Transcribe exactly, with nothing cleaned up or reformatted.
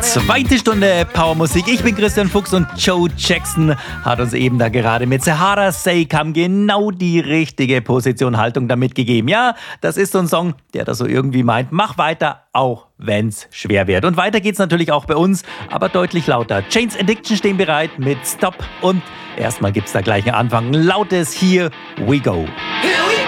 Zweite Stunde Powermusik. Ich bin Christian Fuchs und Joe Jackson hat uns eben da gerade mit Sahara Say Come genau die richtige Position, Haltung damit gegeben. Ja, das ist so ein Song, der das so irgendwie meint. Mach weiter, auch wenn's schwer wird. Und weiter geht's natürlich auch bei uns, aber deutlich lauter. Chains Addiction stehen bereit mit Stop und erstmal gibt's da gleich einen Anfang. Lautes Here We Go. Here